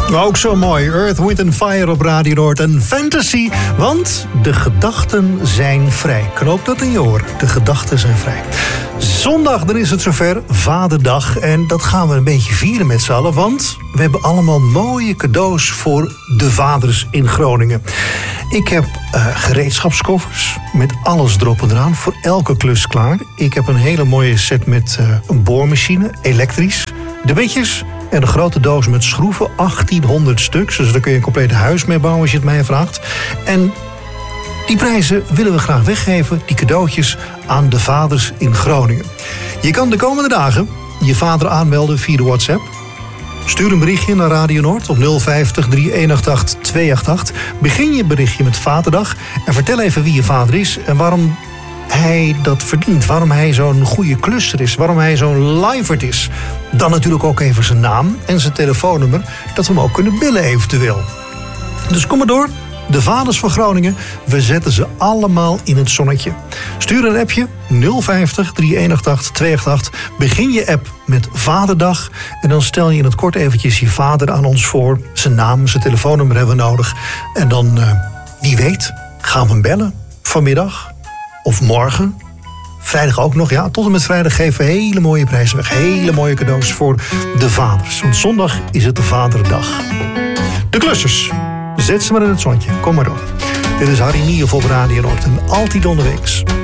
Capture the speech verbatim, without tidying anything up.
Ook zo mooi. Earth, Wind and Fire op Radio Noord en Fantasy. Want de gedachten zijn vrij. Knoop dat in je oren. De gedachten zijn vrij. Zondag, dan is het zover. Vaderdag. En dat gaan we een beetje vieren met z'n allen. Want we hebben allemaal mooie cadeaus voor de vaders in Groningen. Ik heb uh, gereedschapskoffers met alles erop en eraan. Voor elke klus klaar. Ik heb een hele mooie set met uh, een boormachine, elektrisch. De bedjes en een grote doos met schroeven, achttienhonderd stuks. Dus daar kun je een compleet huis mee bouwen als je het mij vraagt. En die prijzen willen we graag weggeven, die cadeautjes, aan de vaders in Groningen. Je kan de komende dagen je vader aanmelden via de WhatsApp. Stuur een berichtje naar Radio Noord op nul vijftig, drie een acht acht, twee acht acht. Begin je berichtje met Vaderdag en vertel even wie je vader is en waarom hij dat verdient. Waarom hij zo'n goede klusser is. Waarom hij zo'n liverd is. Dan natuurlijk ook even zijn naam en zijn telefoonnummer. Dat we hem ook kunnen bellen eventueel. Dus kom maar door. De vaders van Groningen. We zetten ze allemaal in het zonnetje. Stuur een appje. nul vijftig, drie een acht acht, twee acht acht. Begin je app met Vaderdag. En dan stel je in het kort eventjes je vader aan ons voor. Zijn naam, zijn telefoonnummer hebben we nodig. En dan, uh, wie weet, gaan we hem bellen. Vanmiddag. Of morgen. Vrijdag ook nog. Ja, tot en met vrijdag geven we hele mooie prijzen weg. Hele mooie cadeaus voor de vaders. Want zondag is het de Vaderdag. De klussers. Zet ze maar in het zonnetje. Kom maar door. Dit is Harry Niehoff op Radio Noord. En altijd onderwegs.